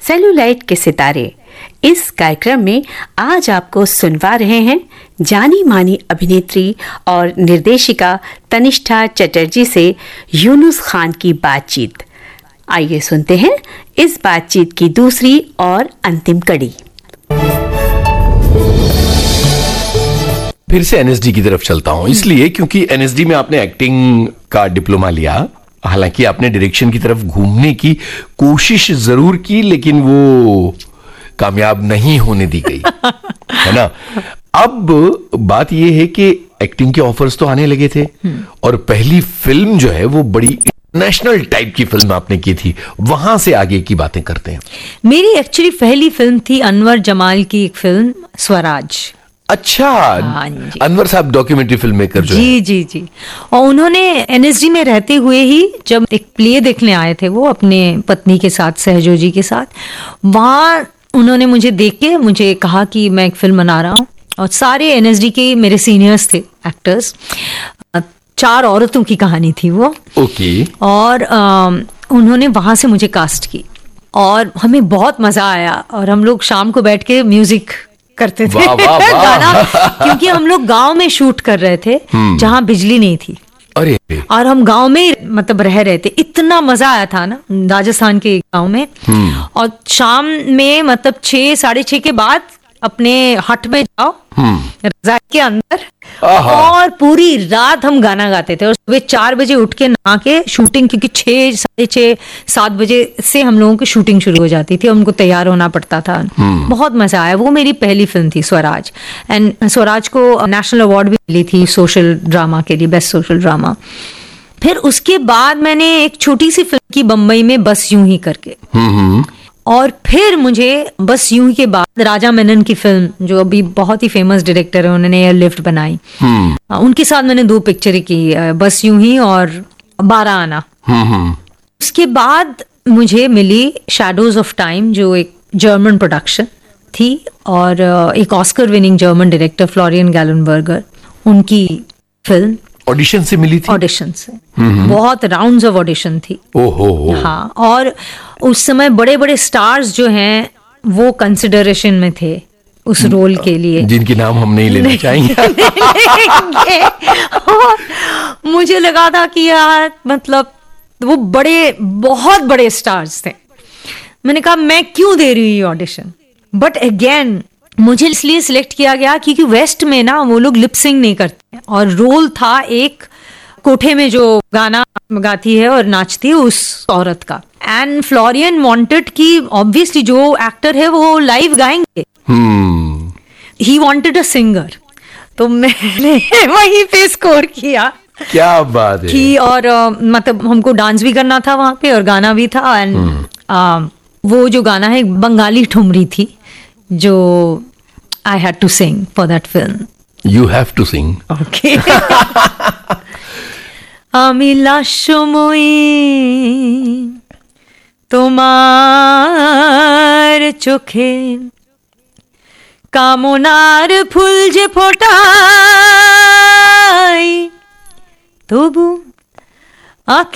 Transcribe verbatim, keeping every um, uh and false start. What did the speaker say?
Cellulite के सितारे। इस कार्यक्रम में आज आपको सुनवा रहे हैं जानी मानी अभिनेत्री और निर्देशिका तनिष्ठा चटर्जी से यूनुस खान की बातचीत। आइए सुनते हैं इस बातचीत की दूसरी और अंतिम कड़ी। फिर से एनएसडी की तरफ चलता हूं, इसलिए क्योंकि एनएसडी में आपने एक्टिंग का डिप्लोमा लिया, हालांकि आपने डायरेक्शन की तरफ घूमने की कोशिश जरूर की, लेकिन वो कामयाब नहीं होने दी गई, है ना। अब बात ये है कि एक्टिंग के ऑफर्स तो आने लगे थे और पहली फिल्म जो है वो बड़ी इंटरनेशनल टाइप की फिल्म आपने की थी। वहां से आगे की बातें करते हैं। मेरी एक्चुअली पहली फिल्म थी अनवर जमाल की एक फिल्म स्वराज। अच्छा, अनवर साहब डॉक्यूमेंट्री फिल्म मेकर जो जी है। जी जी और उन्होंने एनएसडी में रहते हुए ही जब एक प्ले देखने आए थे वो अपने पत्नी के साथ, सहजो जी के साथ, वहाँ उन्होंने मुझे देख के मुझे कहा कि मैं एक फिल्म बना रहा हूँ और सारे एनएसडी के मेरे सीनियर्स थे एक्टर्स। चार औरतों की कहानी थी वो। ओके। और आ, उन्होंने वहाँ से मुझे कास्ट की और हमें बहुत मजा आया और हम लोग शाम को बैठ के म्यूजिक करते थे। वाह, वाह, वाह। गाना, क्योंकि हम लोग गांव में शूट कर रहे थे जहां बिजली नहीं थी। अरे, और हम गांव में मतलब रह रहे थे। इतना मजा आया था ना राजस्थान के गांव में। और शाम में मतलब छह साढ़े छह के बाद अपने हट में जाओ रजाई के अंदर और पूरी रात हम गाना गाते थे और सुबह चार बजे उठ के नहा के शूटिंग, क्योंकि छह साढ़े छह सात बजे से हम लोगों की शूटिंग शुरू हो जाती थी, उनको तैयार होना पड़ता था। बहुत मजा आया। वो मेरी पहली फिल्म थी स्वराज, एंड स्वराज को नेशनल अवार्ड भी मिली थी सोशल ड्रामा के लिए, बेस्ट सोशल ड्रामा। फिर उसके बाद मैंने एक छोटी सी फिल्म की बम्बई में, बस यूं ही करके। और फिर मुझे बस यूं ही के बाद राजा मेनन की फिल्म, जो अभी बहुत ही फेमस डायरेक्टर है, उन्होंने एयरलिफ्ट बनाई, उनके साथ मैंने दो पिक्चरें की, बस यूं ही और बारह आना। उसके बाद मुझे मिली शैडोज ऑफ टाइम, जो एक जर्मन प्रोडक्शन थी और एक Oscar winning German director Florian गैलनबर्गर, उनकी फिल्म। ऑडिशन से मिली थी? ऑडिशन से, बहुत राउंड्स ऑफ ऑडिशन थी। ओहो। हाँ, और उस समय बड़े बड़े स्टार्स जो हैं वो कंसिडरेशन में थे उस रोल के लिए, जिनकी नाम हम नहीं लेना चाहेंगे। और मुझे लगा था कि यार मतलब वो बड़े, बहुत बड़े स्टार्स थे। मैंने कहा मैं क्यों दे रही हूँ ऑडिशन। बट अगेन मुझे इसलिए सिलेक्ट किया गया क्योंकि वेस्ट में ना वो लोग लिपसिंग नहीं करते और रोल था एक कोठे में जो गाना गाती है और नाचती है उस औरत का। एंड फ्लोरियन वांटेड कि ऑब्वियसली जो एक्टर है वो लाइव गाएंगे, ही वांटेड अ सिंगर, तो मैंने वहीं पे स्कोर किया। क्या बात है। कि और uh, मतलब हमको डांस भी करना था वहां पे और गाना भी था। एंड uh, वो जो गाना है बंगाली ठुमरी थी जो I had to sing for that film. You have to sing. Okay. আমি লাস্যময়ী তোমার চোখে কামনার ফুল যে ফোটাই তবু আঁখি